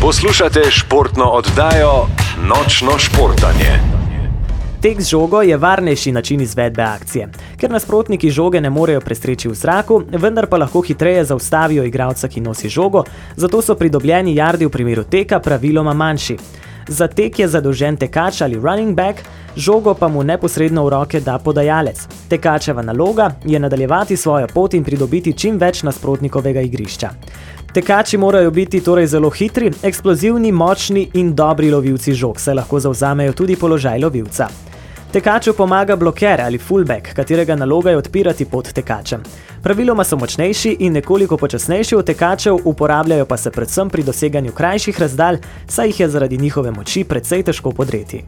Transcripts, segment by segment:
Poslušate športno oddajo Nočno športanje. Tek z žogo je varnejši način izvedbe akcije, ker nasprotniki žoge ne morejo prestreči v zraku, vendar pa lahko hitreje zaustavijo igralca, ki nosi žogo, zato so pridobljeni jardi v primeru teka praviloma manjši. Za tek je zadolžen tekač ali running back, žogo pa mu neposredno v roke da podajalec. Tekačeva naloga je nadaljevati svojo pot in pridobiti čim več nasprotnikovega igrišča. Tekači morajo biti torej zelo hitri, eksplozivni, močni in dobri lovilci žog, saj lahko zavzamejo tudi položaj lovilca. Tekaču pomaga bloker ali fullback, katerega naloga je odpirati pot tekačem. Praviloma so močnejši in nekoliko počasnejši od tekačev, uporabljajo pa se predvsem pri doseganju krajših razdalj, saj jih je zaradi njihove moči precej težko podreti.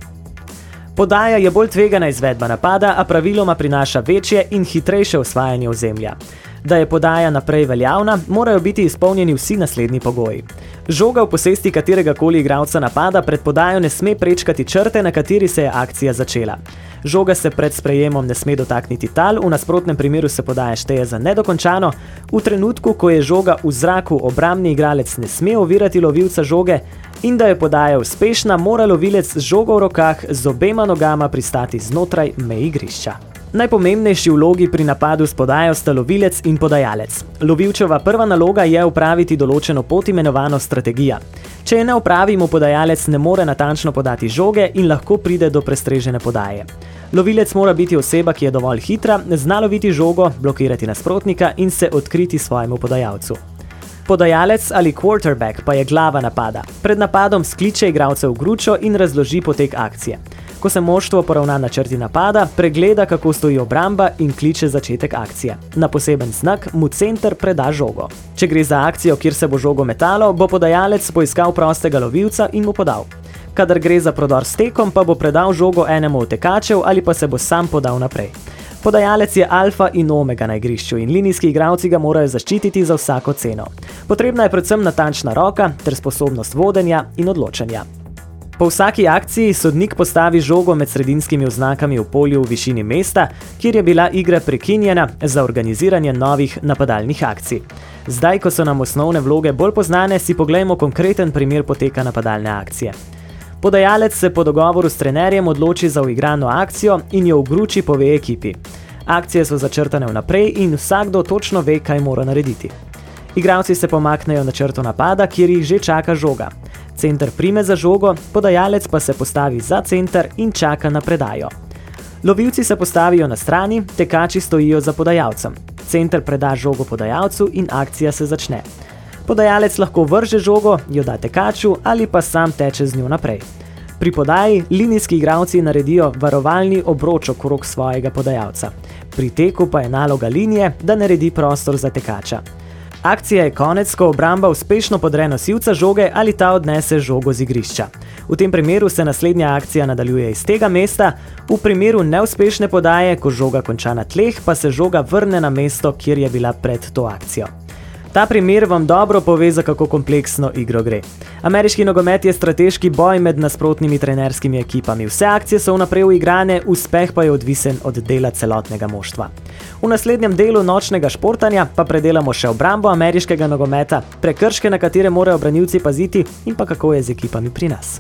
Podaja je bolj tvegana izvedba napada, a praviloma prinaša večje in hitrejše osvajanje ozemlja. Da je podaja naprej veljavna, morajo biti izpolnjeni vsi naslednji pogoji. Žoga v posesti katerega koli igralca napada pred podajo ne sme prečkati črte, na kateri se je akcija začela. Žoga se pred sprejemom ne sme dotakniti tal, v nasprotnem primeru se podaja šteje za nedokončano. V trenutku, ko je žoga v zraku, obrambni igralec ne sme ovirati lovilca žoge, in da je podaja uspešna, mora lovilec z žogo v rokah z obema nogama pristati znotraj meje igrišča. Najpomembnejši vlogi pri napadu s podajo sta lovilec in podajalec. Lovilčeva prva naloga je upraviti določeno pot, imenovano strategija. Če je ne upravi, mu podajalec ne more natančno podati žoge in lahko pride do prestrežene podaje. Lovilec mora biti oseba, ki je dovolj hitra, zna loviti žogo, blokirati nasprotnika in se odkriti svojemu podajalcu. Podajalec ali quarterback pa je glava napada. Pred napadom skliče igralce v gručo in razloži potek akcije. Ko se moštvo poravna načrti napada, pregleda, kako stoji obramba in kliče začetek akcije. Na poseben znak mu center preda žogo. Če gre za akcijo, kjer se bo žogo metalo, bo podajalec poiskal prostega lovilca in mu podal. Kadar gre za prodor s tekom, pa bo predal žogo enemu od tekačev ali pa se bo sam podal naprej. Podajalec je alfa in omega na igrišču in linijski igralci ga morajo zaščititi za vsako ceno. Potrebna je predvsem natančna roka ter sposobnost vodenja in odločanja. Po vsaki akciji sodnik postavi žogo med sredinskimi oznakami v polju v višini mesta, kjer je bila igra prekinjena za organiziranje novih napadalnih akcij. Zdaj, ko so nam osnovne vloge bolj poznane, si poglejmo konkreten primer poteka napadalne akcije. Podajalec se po dogovoru s trenerjem odloči za uigrano akcijo in jo v gruči pove ekipi. Akcije so začrtane vnaprej in vsakdo točno ve, kaj mora narediti. Igralci se pomaknejo na črto napada, kjer jih že čaka žoga. Center prime za žogo, podajalec pa se postavi za center in čaka na predajo. Lovilci se postavijo na strani, tekači stojijo za podajalcem. Center preda žogo podajalcu in akcija se začne. Podajalec lahko vrže žogo, jo da tekaču ali pa sam teče z njo naprej. Pri podaji linijski igralci naredijo varovalni obroč okrog svojega podajalca. Pri teku pa je naloga linije, da naredi prostor za tekača. Akcija je konec, ko obramba uspešno podre nosilca žoge ali ta odnese žogo z igrišča. V tem primeru se naslednja akcija nadaljuje iz tega mesta, v primeru neuspešne podaje, ko žoga konča na tleh, pa se žoga vrne na mesto, kjer je bila pred to akcijo. Ta primer vam dobro pove, za kako kompleksno igro gre. Ameriški nogomet je strateški boj med nasprotnimi trenerskimi ekipami. Vse akcije so vnaprej uigrane, uspeh pa je odvisen od dela celotnega moštva. V naslednjem delu nočnega športanja pa predelamo še obrambo ameriškega nogometa, prekrške, na katere morajo branilci paziti, in pa kako je z ekipami pri nas.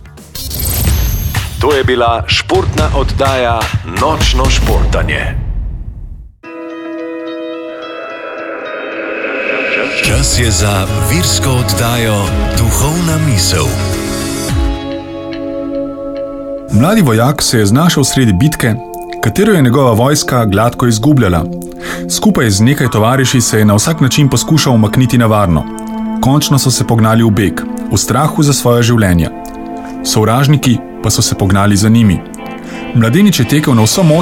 To je bila športna oddaja Nočno športanje. Čas je za virsko oddajo Duhovna misel. Mladi vojak se je znašel sredi bitke, katero je njegova vojska gladko izgubljala. Skupaj z nekaj tovariši se je na vsak način poskušal umakniti na varno. Končno so se pognali v beg, v strahu za svoje življenje. Sovražniki pa so se pognali za njimi. Mladenič je tekel na vso moč